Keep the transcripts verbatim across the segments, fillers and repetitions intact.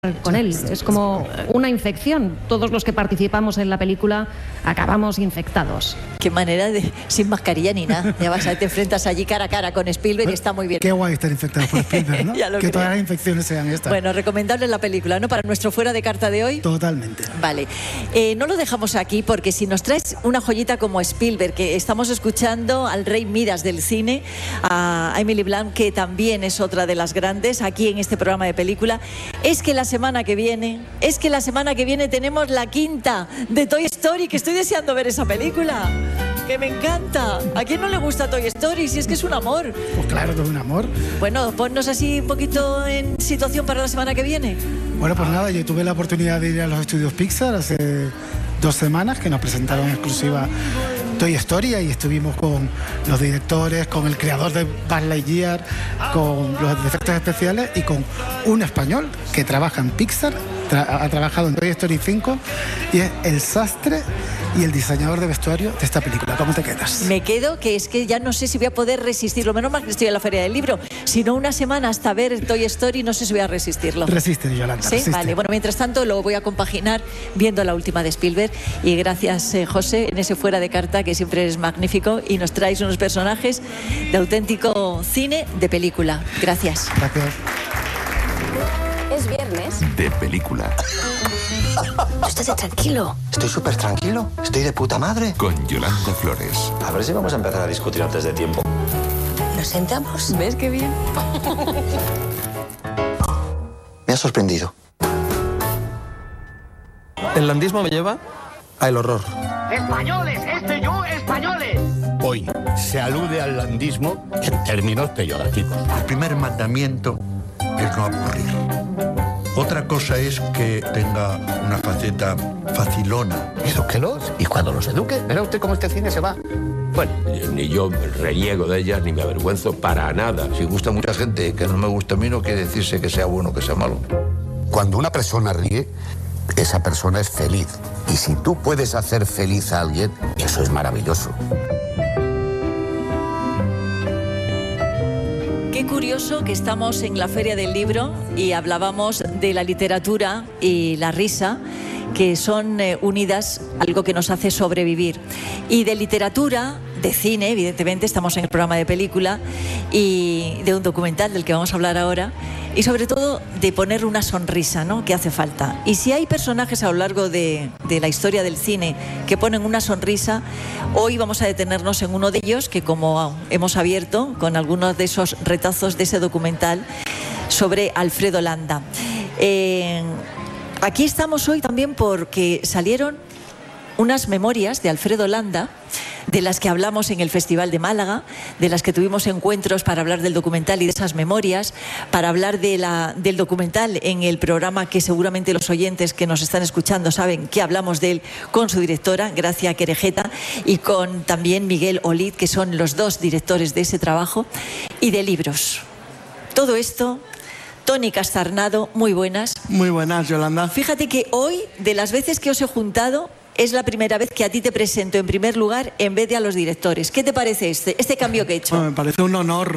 con él. Es como una infección. Todos los que participamos en la película acabamos infectados. Qué manera de... sin mascarilla ni nada. Ya vas a te enfrentas allí cara a cara con Spielberg y está muy bien. Qué guay estar infectado por Spielberg, ¿no? Que creo. Todas las infecciones sean estas. Bueno, recomendable la película, ¿no? Para nuestro fuera de carta de hoy. Totalmente. Vale. Eh, no lo dejamos aquí porque si nos traes una joyita como Spielberg, que estamos escuchando al rey Midas del cine, a Emily Blunt, que también es otra de las grandes aquí en este programa de película, es que la semana que viene, es que la semana que viene tenemos la quinta de Toy Story, que estoy deseando ver esa película, que me encanta. ¿A quién no le gusta Toy Story? Si es que es un amor. Pues claro que es un amor. Bueno, ponnos así un poquito en situación para la semana que viene. Bueno, pues nada, yo tuve la oportunidad de ir a los estudios Pixar hace dos semanas, que nos presentaron en exclusiva Toy Story, y estuvimos con los directores, con el creador de Buzz Lightyear, con los efectos especiales y con un español que trabaja en Pixar, tra ha trabajado en Toy Story cinco y es el sastre y el diseñador de vestuario de esta película. ¿Cómo te quedas? Me quedo, que es que ya no sé si voy a poder resistirlo. Menos mal que estoy en la Feria del Libro. Si no, una semana hasta ver Toy Story, no sé si voy a resistirlo. Resiste, Yolanda. Sí, resiste. Vale. Bueno, mientras tanto lo voy a compaginar viendo la última de Spielberg. Y gracias, eh, José, en ese fuera de carta que siempre es magnífico y nos traes unos personajes de auténtico cine de película. Gracias. Gracias. Es viernes. De película. ¿Tú estás tranquilo? Estoy súper tranquilo. Estoy de puta madre. Con Yolanda Flores. A ver si vamos a empezar a discutir antes de tiempo. ¿Nos sentamos? ¿Ves qué bien? Me ha sorprendido. El landismo me lleva al horror. ¡Españoles! ¡Este yo, españoles! Hoy se alude al landismo en términos peyorativos. El primer mandamiento es no aburrir. Otra cosa es que tenga una faceta facilona. Edúquelos y cuando los eduque, verá usted cómo este cine se va. Bueno, ni yo reniego de ellas, ni me avergüenzo para nada. Si gusta a mucha gente, que no me gusta a mí, no quiere decirse que sea bueno o que sea malo. Cuando una persona ríe, esa persona es feliz. Y si tú puedes hacer feliz a alguien, eso es maravilloso. Qué curioso que estamos en la Feria del Libro y hablábamos de la literatura y la risa, que son eh, unidas, algo que nos hace sobrevivir. Y de literatura, de cine, evidentemente, estamos en el programa de película, y de un documental del que vamos a hablar ahora, y sobre todo de poner una sonrisa, ¿no?, que hace falta. Y si hay personajes a lo largo de, de la historia del cine que ponen una sonrisa, hoy vamos a detenernos en uno de ellos, que como hemos abierto con algunos de esos retazos de ese documental sobre Alfredo Landa. Eh, Aquí estamos hoy también porque salieron unas memorias de Alfredo Landa, de las que hablamos en el Festival de Málaga, de las que tuvimos encuentros para hablar del documental y de esas memorias, para hablar de la, del documental en el programa que seguramente los oyentes que nos están escuchando saben que hablamos de él con su directora, Gracia Querejeta, y con también Miguel Olid, que son los dos directores de ese trabajo, y de libros. Todo esto... Toni Castarnado, muy buenas. Muy buenas, Yolanda. Fíjate que hoy, de las veces que os he juntado, es la primera vez que a ti te presento en primer lugar en vez de a los directores. ¿Qué te parece este, este cambio que he hecho? Bueno, me parece un honor.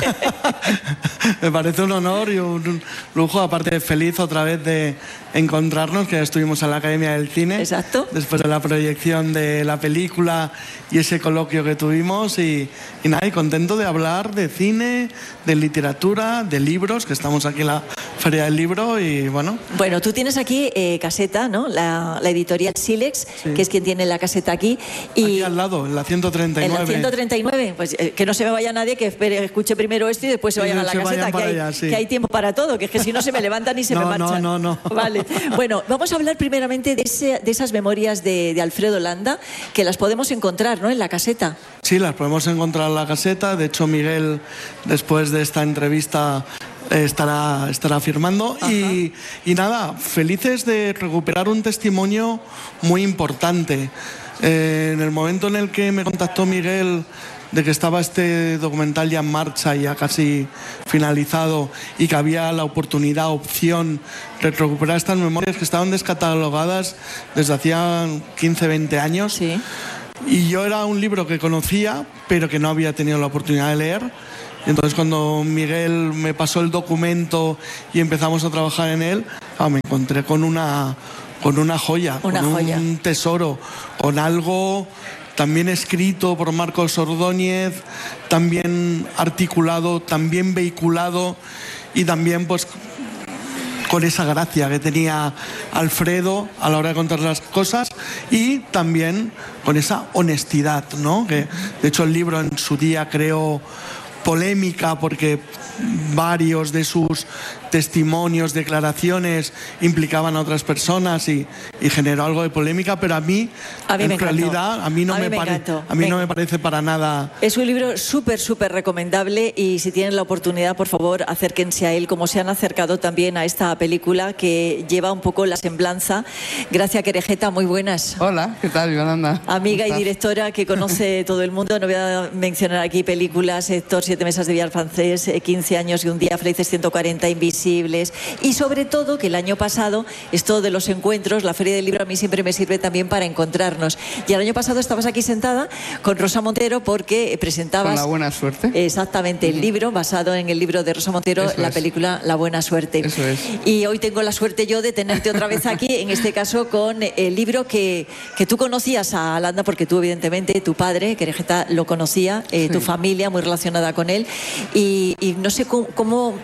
Me parece un honor y un lujo, aparte feliz otra vez de encontrarnos, que estuvimos en la Academia del Cine. Exacto. Después de la proyección de la película y ese coloquio que tuvimos, y, y nada, y contento de hablar de cine, de literatura, de libros, que estamos aquí en la Feria del Libro y bueno. Bueno, tú tienes aquí eh, Caseta, ¿no? La, la editorial Silex, sí, que es quien tiene la caseta aquí. Y aquí al lado, en la ciento treinta y nueve. En la ciento treinta y nueve, pues eh, que no se me vaya nadie, que espere, escuche primero esto y después se vayan a la se caseta, que, allá, hay, sí. que hay tiempo para todo, que es que si no se me levantan y se no, me marchan. No, no, no. Vale. Bueno, vamos a hablar primeramente de, ese, de esas memorias de, de Alfredo Landa, que las podemos encontrar, ¿no?, en la caseta. Sí, las podemos encontrar en la caseta. De hecho, Miguel, después de esta entrevista, eh, estará, estará firmando. Y, y nada, felices de recuperar un testimonio muy importante. Eh, en el momento en el que me contactó Miguel de que estaba este documental ya en marcha, ya casi finalizado, y que había la oportunidad, opción de recuperar estas memorias que estaban descatalogadas desde hacía quince, veinte años. Sí. Y yo era un libro que conocía, pero que no había tenido la oportunidad de leer. Y entonces cuando Miguel me pasó el documento y empezamos a trabajar en él, ah, me encontré con una, con una joya, una con joya. un tesoro, con algo también escrito por Marcos Ordóñez, también articulado, también vehiculado y también pues con esa gracia que tenía Alfredo a la hora de contar las cosas y también con esa honestidad, ¿no? Que de hecho el libro en su día creó polémica porque varios de sus testimonios, declaraciones implicaban a otras personas y, y generó algo de polémica, pero a mí, a mí en me realidad encantó. a mí no a me, mí me, pare, a mí no me parece para nada. Es un libro súper súper recomendable y si tienen la oportunidad, por favor, acérquense a él, como se han acercado también a esta película que lleva un poco la semblanza. Gracia Querejeta, muy buenas. Hola, ¿qué tal, Yolanda? Amiga y directora que conoce todo el mundo. No voy a mencionar aquí películas: Héctor, Siete mesas de billar francés, quince años y un día felices, ciento cuarenta, Invisibles. Y sobre todo que el año pasado, esto de los encuentros, la Feria del Libro a mí siempre me sirve también para encontrarnos. Y el año pasado estabas aquí sentada con Rosa Montero porque presentabas... Con La buena suerte. Exactamente, el libro, basado en el libro de Rosa Montero, Eso la es. película La buena suerte. Eso es. Y hoy tengo la suerte yo de tenerte otra vez aquí, en este caso con el libro que, que tú conocías a Landa, porque tú evidentemente, tu padre, Querejeta, lo conocía, eh, Sí. tu familia muy relacionada con él. Y, y no sé cómo, cómo,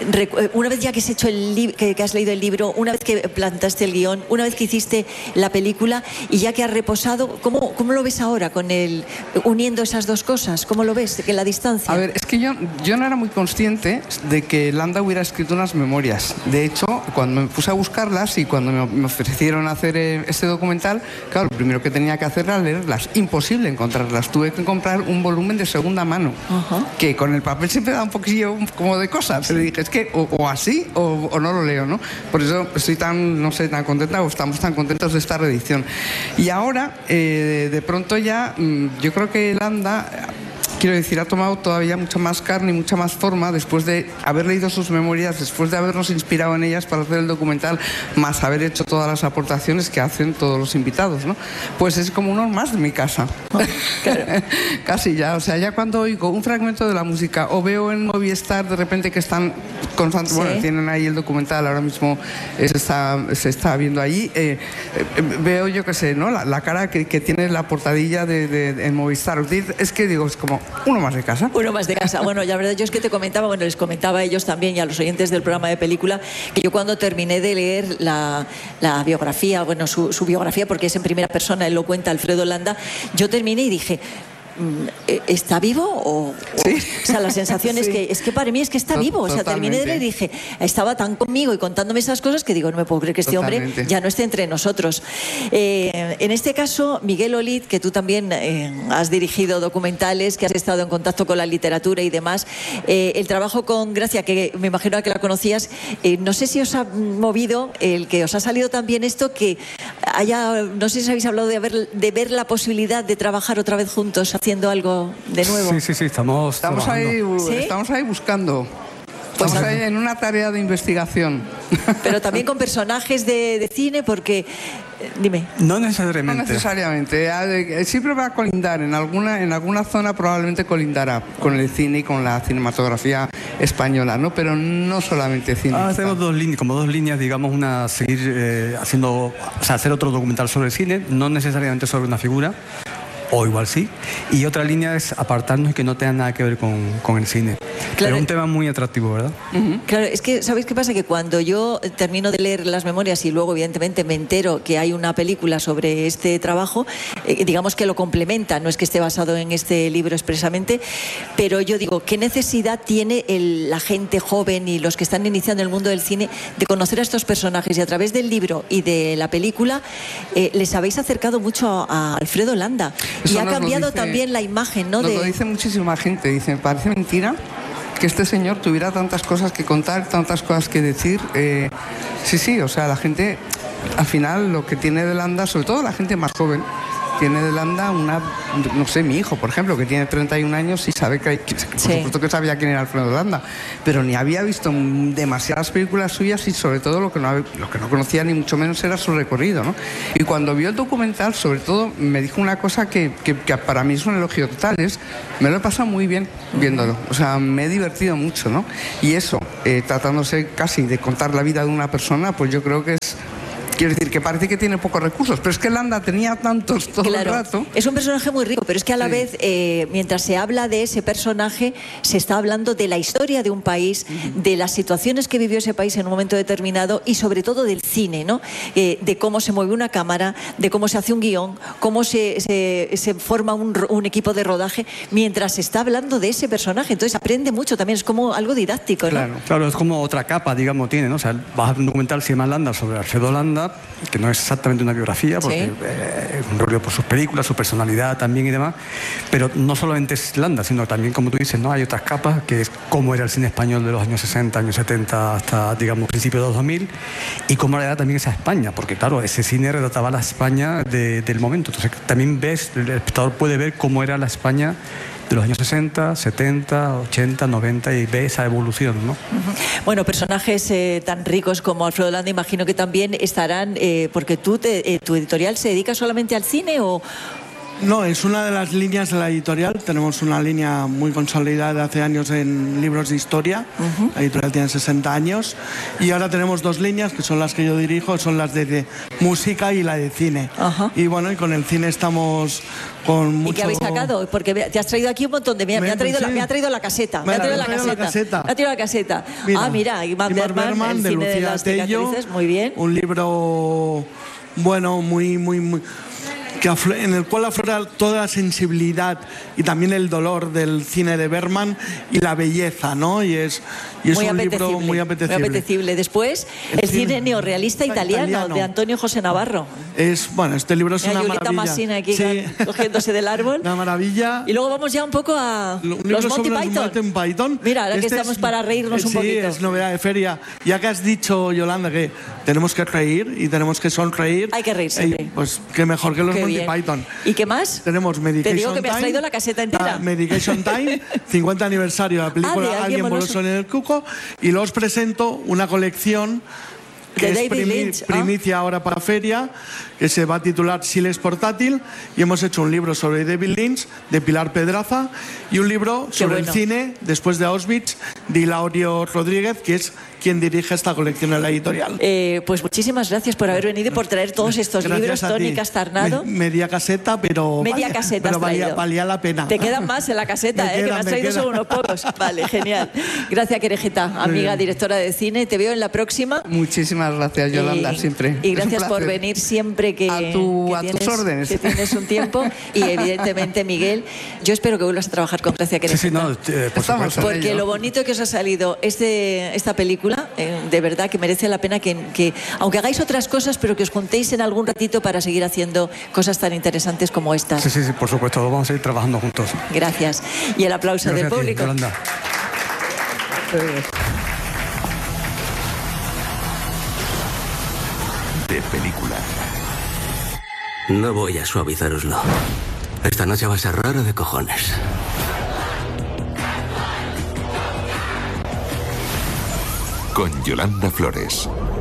una vez ya que has hecho el li- que, que has leído el libro, una vez que plantaste el guión, una vez que hiciste la película y ya que has reposado, ¿cómo, cómo lo ves ahora con el uniendo esas dos cosas? ¿Cómo lo ves? Que la distancia. A ver, es que yo, yo no era muy consciente de que Landa hubiera escrito unas memorias. De hecho, cuando me puse a buscarlas y cuando me, me ofrecieron hacer eh, este documental, claro, lo primero que tenía que hacer era leerlas. Imposible encontrarlas. Tuve que comprar un volumen de segunda mano, Ajá. que con el papel siempre da un poquillo como de cosas. Pero dije, es que o, o así o, o no lo leo, ¿no? Por eso estoy tan, no sé, tan contenta o estamos tan contentos de esta reedición. Y ahora, eh, de pronto ya, yo creo que Landa, quiero decir, ha tomado todavía mucha más carne y mucha más forma después de haber leído sus memorias, después de habernos inspirado en ellas para hacer el documental, más haber hecho todas las aportaciones que hacen todos los invitados, ¿no? Pues es como uno más de mi casa. Claro. Casi ya, o sea, ya cuando oigo un fragmento de la música o veo en Movistar de repente que están constantes, sí. Bueno, tienen ahí el documental, ahora mismo se está, se está viendo allí, eh, eh, veo yo qué sé, ¿no? La, la cara que, que tiene la portadilla de, de, de en Movistar. Es que digo, es como uno más de casa. Uno más de casa. Bueno, la verdad yo es que te comentaba, bueno, les comentaba a ellos también y a los oyentes del programa de película, que yo cuando terminé de leer la, la biografía, bueno, su, su biografía, porque es en primera persona, él lo cuenta, Alfredo Landa, yo terminé y dije, ¿está vivo? O, sí. o sea, la sensación sí. es que es que para mí es que está vivo. O sea, terminé de leer y dije, estaba tan conmigo y contándome esas cosas que digo, no me puedo creer que este Totalmente. hombre ya no esté entre nosotros. Eh, en este caso, Miguel Olid, que tú también eh, has dirigido documentales, que has estado en contacto con la literatura y demás, eh, el trabajo con Gracia, que me imagino que la conocías, eh, no sé si os ha movido el que os ha salido también esto, que haya, no sé si habéis hablado de, haber, de ver la posibilidad de trabajar otra vez juntos haciendo algo de nuevo. Sí, sí, sí, estamos Estamos, ahí, ¿Sí? estamos ahí buscando. Pues estamos ahí en una tarea de investigación. Pero también con personajes de, de cine, porque... Dime. No necesariamente. No necesariamente. Siempre va a colindar. En alguna, en alguna zona probablemente colindará con el cine y con la cinematografía española, ¿no? Pero no solamente cine. Ah, tenemos dos líneas, como dos líneas, digamos, una seguir eh, haciendo, o sea, hacer otro documental sobre el cine, no necesariamente sobre una figura, o igual sí, y otra línea es apartarnos y que no tenga nada que ver con, con el cine. Claro. Pero un tema muy atractivo, ¿verdad? Uh-huh. Claro, es que, ¿sabéis qué pasa? Que cuando yo termino de leer las memorias y luego, evidentemente, me entero que hay una película sobre este trabajo, eh, digamos que lo complementa, no es que esté basado en este libro expresamente, pero yo digo, ¿qué necesidad tiene el, la gente joven y los que están iniciando el mundo del cine de conocer a estos personajes? Y a través del libro y de la película, eh, les habéis acercado mucho a, a Alfredo Landa. Eso y ha cambiado dice, también la imagen, ¿no? Nos de... lo dice muchísima gente. Dice, parece mentira que este señor tuviera tantas cosas que contar, tantas cosas que decir. Eh, sí, sí, o sea, la gente, al final, lo que tiene de Landa, sobre todo la gente más joven, tiene de Landa una, no sé, mi hijo, por ejemplo, que tiene treinta y un años y sabe que, que por Sí. supuesto que sabía quién era Alfredo Landa, pero ni había visto demasiadas películas suyas y sobre todo lo que no, hab- lo que no conocía ni mucho menos era su recorrido, ¿no? Y cuando vio el documental, sobre todo, me dijo una cosa que, que, que para mí es un elogio total, es, me lo he pasado muy bien viéndolo, o sea, me he divertido mucho, ¿no? Y eso, eh, tratándose casi de contar la vida de una persona, pues yo creo que es... Quiero decir que parece que tiene pocos recursos, pero es que Landa tenía tantos todo Claro, el rato. es un personaje muy rico, pero es que a la Sí. vez, eh, mientras se habla de ese personaje, se está hablando de la historia de un país, de las situaciones que vivió ese país en un momento determinado y sobre todo del cine, ¿no? Eh, de cómo se mueve una cámara, de cómo se hace un guión, cómo se, se, se forma un, ro- un equipo de rodaje, mientras se está hablando de ese personaje. Entonces aprende mucho también, es como algo didáctico, ¿no? Claro, claro, es como otra capa, digamos, tiene, ¿no? O sea, vas a ver un documental, se llama Landa, sobre Alfredo Landa, que no es exactamente una biografía, porque Sí. eh, es un rollo por sus películas, su personalidad también y demás, pero no solamente es Landa, sino también, como tú dices, ¿no? Hay otras capas, que es cómo era el cine español de los años sesenta, años setenta, hasta, digamos, principios de los dos mil, y cómo era también esa España, porque, claro, ese cine retrataba la España de- del momento. Entonces, también ves, el espectador puede ver cómo era la España de los años sesenta, setenta, ochenta, noventa y ve esa evolución, ¿no? Bueno, personajes eh, tan ricos como Alfredo Landa, imagino que también estarán, eh, porque tú te, eh, tu editorial se dedica solamente al cine o... No, es una de las líneas de la editorial. Tenemos una línea muy consolidada de hace años en libros de historia. La editorial tiene sesenta años. Y ahora tenemos dos líneas, que son las que yo dirijo, son las de, de música y la de cine. Y bueno, y con el cine estamos con mucho... ¿Y qué habéis sacado? Porque me- te has traído aquí un montón de... Me, me ha, traído la, sí. me ha traído la caseta. Me, Me ha la- traído me la ha traído la caseta. caseta. Me ha traído la caseta. Mira, ah, mira, Iván Ingmar Bergman, Bergman, el de cine de Lucía las Tello, cicatrices. Muy bien. Un libro, bueno, muy, muy, muy... Que aflo- en el cual aflora toda la sensibilidad y también el dolor del cine de Bergman y la belleza, ¿no? Y es, y es muy un apetecible, libro muy apetecible. Muy apetecible. Después, el, El cine, cine neorrealista italiano, italiano. de Antonio José Navarro. Es, bueno, este libro es Mira, una Julieta maravilla. Massina aquí Sí. cogiéndose del árbol. Una maravilla. Y luego vamos ya un poco a Un libro los Monty sobre Python. los Monty Python. Mira, ahora que Este estamos es- para reírnos un sí, poquito. es novedad de feria. Ya que has dicho, Yolanda, que tenemos que reír y tenemos que sonreír. Hay que reír siempre. eh, Pues qué mejor que los Qué Monty bien. Python. ¿Y qué más? Tenemos Medication Te digo que me has Time, traído la caseta entera. ah, Medication Time, cincuenta aniversario de la película Ah, de Alguien Alguien Moloso. Moloso en el Cuco. Y luego os presento una colección que De es David primi- Lynch, ¿ah? primicia ahora para feria, que se va a titular Siles Portátil, y hemos hecho un libro sobre David Lynch de Pilar Pedraza y un libro sobre bueno. el cine después de Auschwitz de Hilario Rodríguez, que es quien dirige esta colección en la editorial. Eh, pues muchísimas gracias por haber venido y por traer todos estos Gracias libros, a Tony ti. Castarnado. Me- media caseta, pero Media valía, caseta pero has valía, traído. valía la pena. Te quedan más en la caseta, Me eh, que queda, me has me traído queda. solo unos pocos. Vale, genial. Gracias, Querejeta, amiga bien. directora de cine. Te veo en la próxima. Muchísimas gracias, Yolanda, Y- siempre. Y Es un gracias por placer. venir siempre que, A tu- que a tus tienes, órdenes. que tienes un tiempo. Y evidentemente, Miguel, yo espero que vuelvas a trabajar con Gracia Sí, Querejeta. sí, no, eh, por Estamos supuesto. en Porque ello. lo bonito que os ha salido este, esta película, eh, de verdad que merece la pena que, que, aunque hagáis otras cosas, pero que os juntéis en algún ratito para seguir haciendo cosas tan interesantes como estas. Sí, sí, sí, por supuesto, vamos a ir trabajando juntos. Gracias. Y el aplauso Gracias del a ti, público. Yolanda. De película. No voy a suavizároslo. Esta noche va a ser rara de cojones. Con Yolanda Flores.